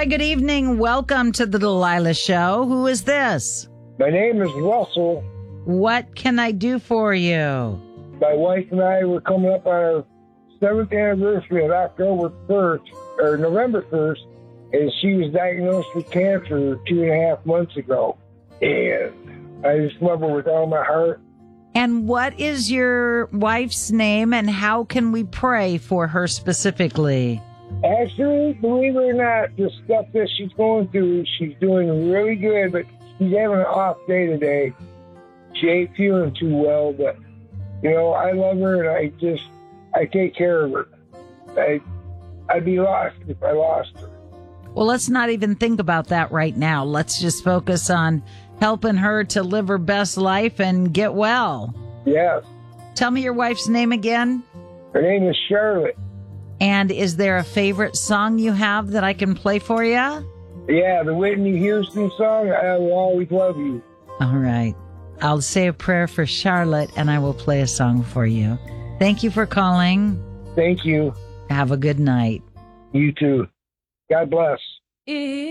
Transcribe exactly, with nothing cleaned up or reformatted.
Hi, good evening. Welcome to the Delilah Show. Who is this? My name is Russell. What can I do for you? My wife and I were coming up on our seventh anniversary of October first, or November first, and she was diagnosed with cancer two and a half months ago. And I just love her with all my heart. And what is your wife's name, and how can we pray for her specifically? Actually, believe it or not, the stuff that she's going through, she's doing really good, but she's having an off day today. She ain't feeling too well, but, you know, I love her, and I just, I take care of her. I, I'd be lost if I lost her. Well, let's not even think about that right now. Let's just focus on helping her to live her best life and get well. Yes. Tell me your wife's name again. Her name is Charlotte. And is there a favorite song you have that I can play for you? Yeah, the Whitney Houston song, I Will Always Love You. All right. I'll say a prayer for Charlotte, and I will play a song for you. Thank you for calling. Thank you. Have a good night. You too. God bless.